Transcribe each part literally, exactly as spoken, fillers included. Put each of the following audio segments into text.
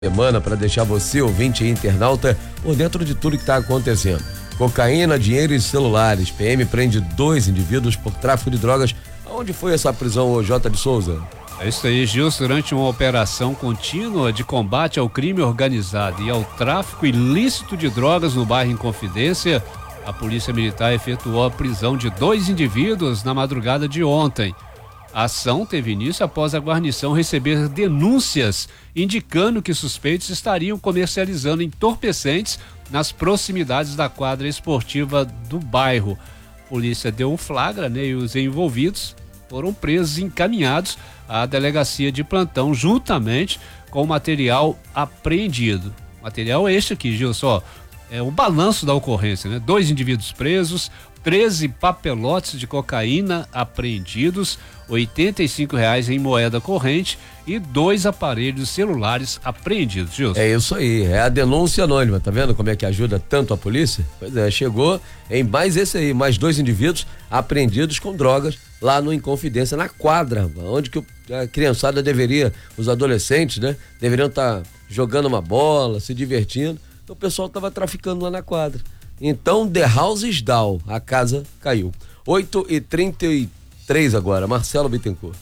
Semana para deixar você, ouvinte e internauta, por dentro de tudo que está acontecendo. Cocaína, dinheiro e celulares. P M prende dois indivíduos por tráfico de drogas. Aonde foi essa prisão, ô J de Souza? É isso aí, Gilson. Durante uma operação contínua de combate ao crime organizado e ao tráfico ilícito de drogas no bairro Inconfidência, a Polícia Militar efetuou a prisão de dois indivíduos na madrugada de ontem. A ação teve início após a guarnição receber denúncias indicando que suspeitos estariam comercializando entorpecentes nas proximidades da quadra esportiva do bairro. A polícia deu um flagra, né, e os envolvidos foram presos e encaminhados à delegacia de plantão juntamente com o material apreendido. Material este aqui, Gilson, ó, é o balanço da ocorrência, né? Dois indivíduos presos, treze papelotes de cocaína apreendidos, oitenta e cinco reais em moeda corrente e dois aparelhos celulares apreendidos, Gilson. É isso aí, é a denúncia anônima, tá vendo como é que ajuda tanto a polícia? Pois é, chegou em mais esse aí, mais dois indivíduos apreendidos com drogas lá no Inconfidência, na quadra, onde que a criançada deveria, os adolescentes, né, deveriam estar jogando uma bola, se divertindo, então o pessoal estava traficando lá na quadra. Então, The House is down, a casa caiu. oito e trinta e três agora, Marcelo Bittencourt.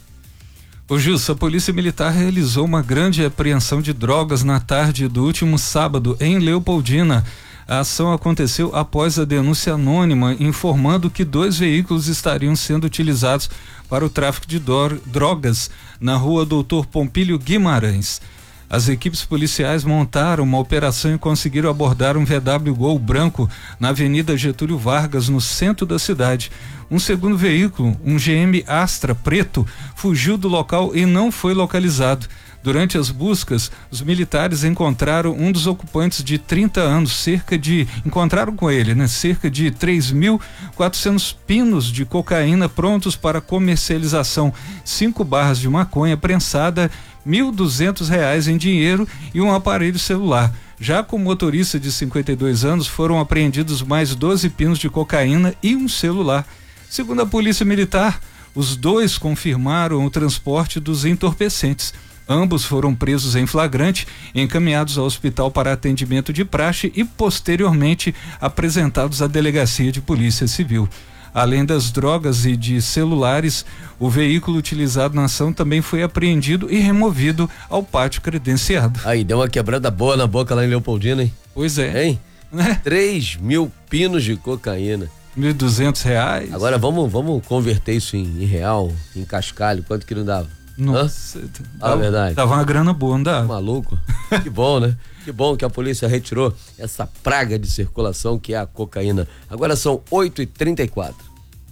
Ô Gilson, a Polícia Militar realizou uma grande apreensão de drogas na tarde do último sábado em Leopoldina. A ação aconteceu após a denúncia anônima informando que dois veículos estariam sendo utilizados para o tráfico de drogas na rua Doutor Pompílio Guimarães. As equipes policiais montaram uma operação e conseguiram abordar um V W Gol branco na Avenida Getúlio Vargas, no centro da cidade. Um segundo veículo, um G M Astra preto, fugiu do local e não foi localizado. Durante as buscas, os militares encontraram um dos ocupantes de trinta anos, cerca de, encontraram com ele, né, cerca de três mil e quatrocentos pinos de cocaína prontos para comercialização, cinco barras de maconha prensada, mil e duzentos reais em dinheiro e um aparelho celular. Já com o motorista de cinquenta e dois anos, foram apreendidos mais doze pinos de cocaína e um celular. Segundo a Polícia Militar, os dois confirmaram o transporte dos entorpecentes. Ambos foram presos em flagrante, encaminhados ao hospital para atendimento de praxe e posteriormente apresentados à Delegacia de Polícia Civil. Além das drogas e de celulares, o veículo utilizado na ação também foi apreendido e removido ao pátio credenciado. Aí, deu uma quebrada boa na boca lá em Leopoldina, hein? Pois é. Hein? Né? três mil pinos de cocaína. mil e duzentos reais. Agora vamos, vamos converter isso em, em real, em cascalho, quanto que não dava? Nossa, ah, verdade. Tava uma grana boa, não dava? Maluco. Que bom, né? Que bom que a polícia retirou essa praga de circulação que é a cocaína. Agora são oito e trinta e quatro.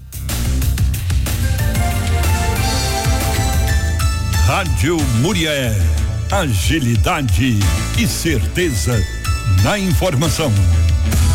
Rádio Murié. Agilidade e certeza na informação.